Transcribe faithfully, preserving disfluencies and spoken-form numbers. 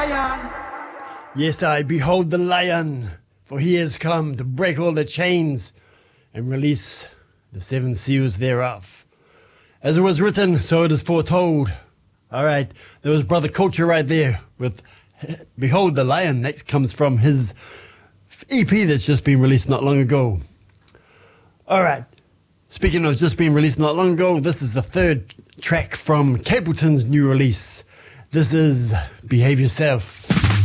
lion. Yes, I behold the lion, for he has come to break all the chains and release the seven seals thereof. As it was written, so it is foretold. All right, there was Brother Culture right there with Behold the Lion. That comes from his E P that's just been released not long ago. All right, speaking of just being released not long ago, this is the third track from Capleton's new release. This is Behave Yourself.